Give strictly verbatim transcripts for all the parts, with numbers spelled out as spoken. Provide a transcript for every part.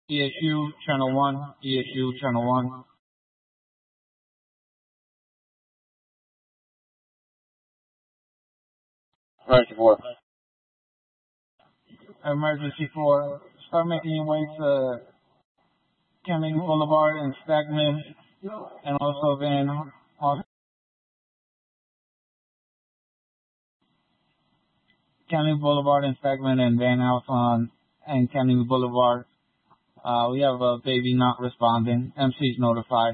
E S U, channel one, E S U, channel one. Emergency four. Emergency four, start making your way to Kennedy Boulevard and Stagman, and also Van Houston. Kennedy Boulevard and Stagman and Van Houston and Kennedy Boulevard. Uh, we have a baby not responding. M C's notified.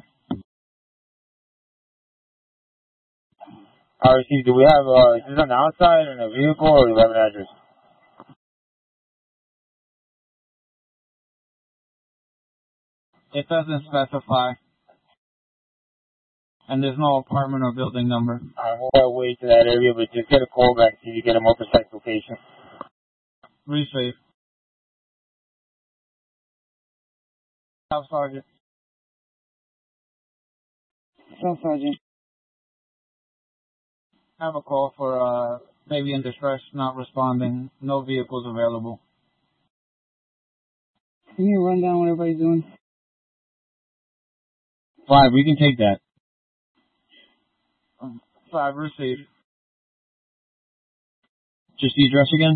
I received. Do we have, uh, is this on the outside in a vehicle or do we have an address? It doesn't specify. And there's no apartment or building number. I'm on my way to that area, but just get a call back so you get a more precise location. Receive. Staff Sergeant. Staff Sergeant. I have a call for uh, baby in distress, not responding. No vehicles available. Can you run down what everybody's doing? Five, we can take that. Um, five, received. Just the address again?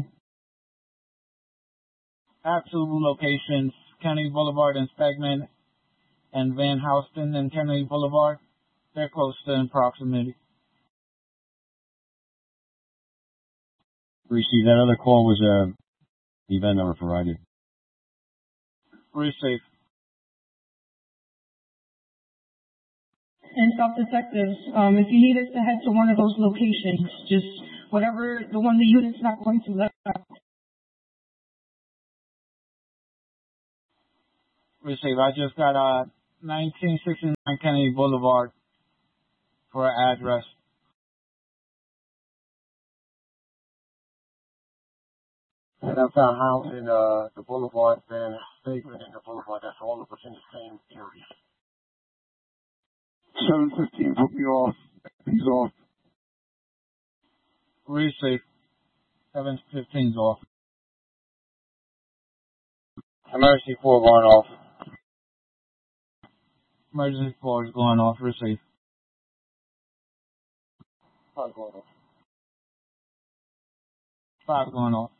I have two locations, Kennedy Boulevard and Stagman, and Van Houston and Kennedy Boulevard. They're close to in proximity. Receive. That other call was uh, the event number provided. Receive. And Stop Detectives, um, if you need us to head to one of those locations, just whatever the one the unit's not going to let out. Receive. I just got uh, nineteen sixty-nine Kennedy Boulevard for an address. And I found a house in uh, the Boulevard, Van Stagman and the Boulevard. That's all of us in the same area. seven fifteen, put me off. He's off. Receive. seven fifteen's off. Emergency four going off. Emergency four is going off. Receive. Five going off. Five going off.